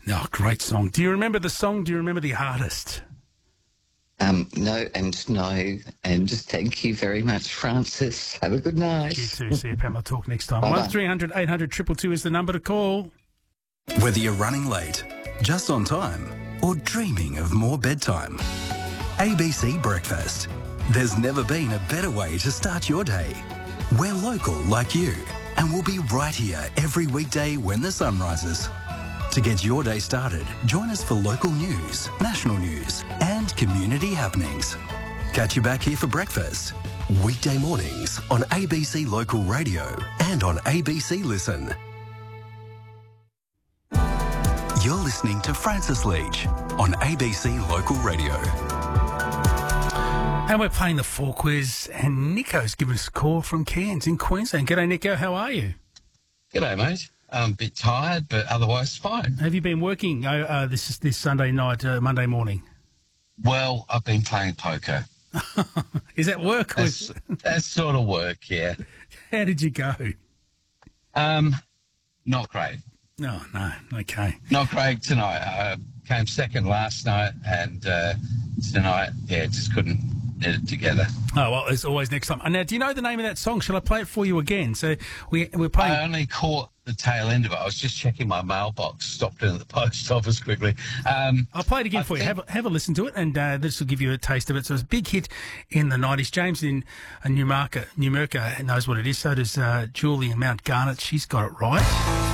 Oh, great song. Do you remember the song? Do you remember the artist? No, and just thank you very much, Francis. Have a good night. You too. See you, Pam. I'll talk next time. Bye-bye. 1300 800 222 is the number to call. Whether you're running late, just on time, or dreaming of more bedtime, ABC Breakfast. There's never been a better way to start your day. We're local like you, and we'll be right here every weekday when the sun rises. To get your day started, join us for local news, national news, and community happenings. Catch you back here for breakfast. Weekday mornings on ABC Local Radio and on ABC Listen. You're listening to Francis Leach on ABC Local Radio. And we're playing the 4 quiz, and Nico's given us a call from Cairns in Queensland. G'day, Nico. How are you? G'day, mate. I'm a bit tired, but otherwise fine. Have you been working this Sunday night, Monday morning? Well, I've been playing poker. Is that work? That's sort of work, yeah. How did you go? Not great. No, okay. Not great tonight. I came second last night, and tonight, just couldn't get it together. Oh, well, it's always next time. Now, do you know the name of that song? Shall I play it for you again? So we're playing... I only caught the tail end of it. I was just checking my mailbox, stopped in at the post office quickly. I'll play it again for you. Have a listen to it, and this will give you a taste of it. So it's a big hit in the 90s. James in Newmarket knows what it is. So does Julie in Mount Garnet. She's got it right.